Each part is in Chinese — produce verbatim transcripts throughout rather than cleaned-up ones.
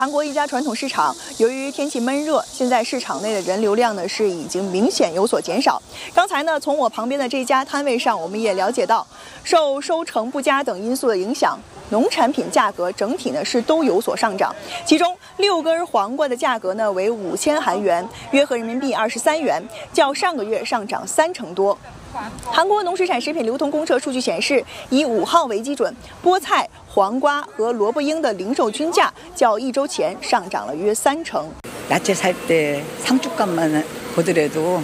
韩国一家传统市场，由于天气闷热，现在市场内的人流量呢是已经明显有所减少。刚才呢，从我旁边的这家摊位上，我们也了解到，受收成不佳等因素的影响，农产品价格整体呢是都有所上涨。其中，六根黄瓜的价格呢为五千韩元，约合人民币二十三元，较上个月上涨三成多。韩国农水产食品流通公社数据显示，以五号为基准，菠菜、黄瓜和萝卜缨的零售均价较一周前上涨了约三成。 야채 살 때 상추값만 보더라도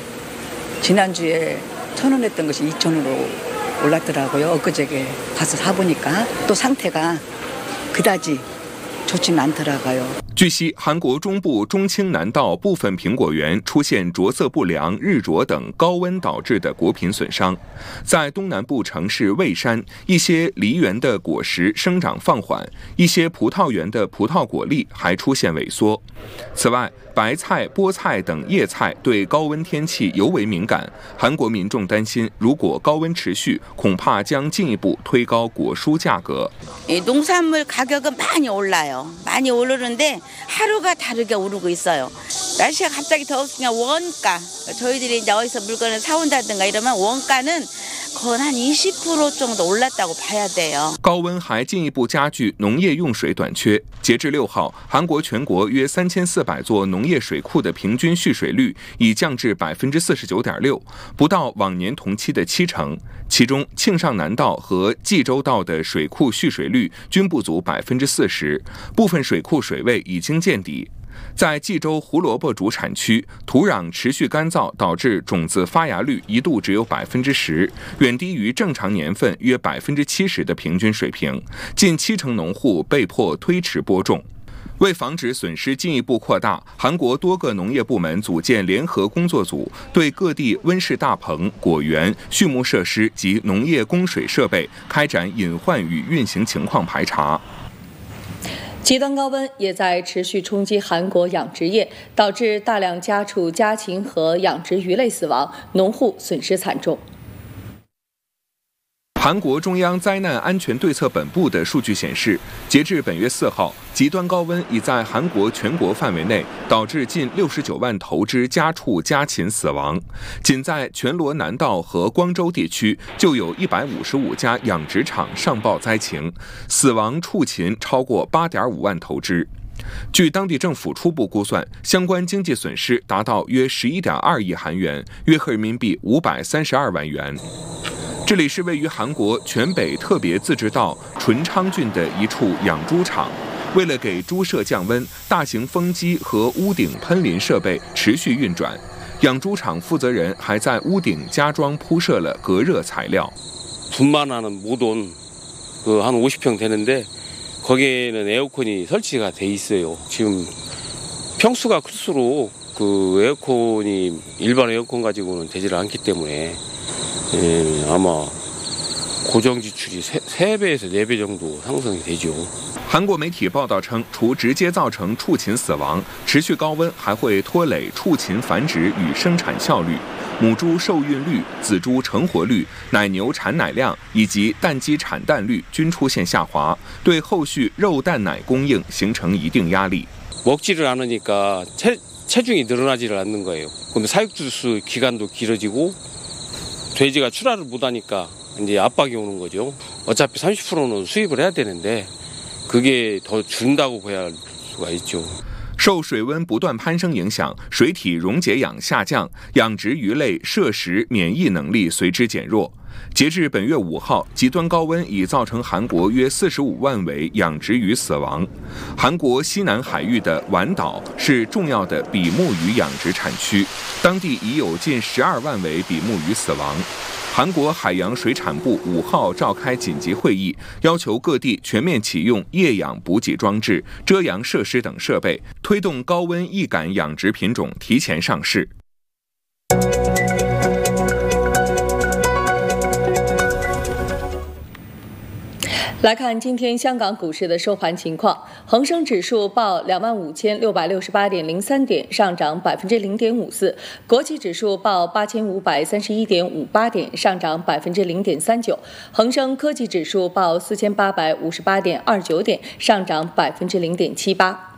지난주에 천 원 했던 것이 이천 원으로 올랐더라고요. 엊그저께 가서 사보니까 또 상태가 그다지 좋지는 않더라고요. 据悉，韩国中部中青南道部分苹果园出现着色不良、日灼等高温导致的果品损伤。在东南部城市蔚山，一些梨园的果实生长放缓，一些葡萄园的葡萄果粒还出现萎缩。此外，白菜、菠菜等叶菜对高温天气尤为敏感。韩国民众担心，如果高温持续，恐怕将进一步推高果蔬价格。 농산물 가격은 많이 올라요. 많이 오르는데 하루가 다르게 오르고 있어요. 날씨가 갑자기 더웠으니까 원가, 저희들이 이제 어디서 물건을 사온다든가 이러면 원가는 거의 한 이십 퍼센트 정도 올랐다고 봐야 돼요. 高温还进一步加剧农业用水短缺。截至六号，韩国全国约三千四百座农业水库的平均蓄水率已降至百分之四十九点六，不到往年同期的七成。其中，庆尚南道和济州道的水库蓄水率均不足百分之四十，部分水库水位已经见底。 在济州胡萝卜主产区，土壤持续干燥，导致种子发芽率一度只有百分之十，远低于正常年份约百分之七十的平均水平。近七成农户被迫推迟播种。为防止损失进一步扩大，韩国多个农业部门组建联合工作组，对各地温室大棚、果园、畜牧设施及农业供水设备开展隐患与运行情况排查。 极端高温也在持续冲击韩国养殖业，导致大量家畜、家禽和养殖鱼类死亡，农户损失惨重。 韩国中央灾难安全对策本部的数据显示，截至本月四号，极端高温已在韩国全国范围内导致近六十九万头之家畜家禽死亡。仅在全罗南道和光州地区，就有一百五十五家养殖场上报灾情，死亡畜禽超过八点五万头之。 据当地政府初步估算，相关经济损失达到约十一点二亿韩元，约合人民币五百三十二万元。 这里是位于韩国全北特别自治道纯昌郡的一处养猪场。为了给猪舍降温，大型风机和屋顶喷淋设备持续运转。养猪场负责人还在屋顶加装铺设了隔热材料。 분만하는 모돈 그 한 오십 평 되는데 거기에는 에어컨이 설치가 돼 있어요. 지금 평수가 클수록 그 에어컨이 일반 에어컨 가지고는 되지를 않기 때문에. 예, 아마 고정 지출이 세 배에서 네 배 정도 상승이 되죠. 韩国媒体报道称，除直接造成畜禽死亡，持续高温还会拖累畜禽繁殖与生产效率，母猪受孕率、仔猪成活率、奶牛产奶量以及蛋鸡产蛋率均出现下滑，对后续肉蛋奶供应形成一定压力。 먹지를 않으니까 체, 체중이 늘어나지를 않는 거예요. 근데 사육수 기간도 길어지고 돼지가 출하를 못하니까 이제 압박이 오는 거죠. 어차피 삼십 퍼센트는 수입을 해야 되는데 그게 더 준다고 봐야 할 수가 있죠. 受水温不断攀升影响，水体溶解氧下降，养殖鱼类摄食免疫能力随之减弱。截至本月五号，极端高温已造成韩国约四十五万尾养殖鱼死亡。韩国西南海域的丸岛是重要的比目鱼养殖产区，当地已有近十二万尾比目鱼死亡。 韩国海洋水产部五号召开紧急会议，要求各地全面启用液氧补给装置、遮阳设施等设备，推动高温易感养殖品种提前上市。 来看今天香港股市的收盘情况，恒生指数报两万五千六百六十八点零三点，上涨百分之零点五四；国企指数报八千五百三十一点五八点，上涨百分之零点三九；恒生科技指数报四千八百五十八点二九点，上涨百分之零点七八。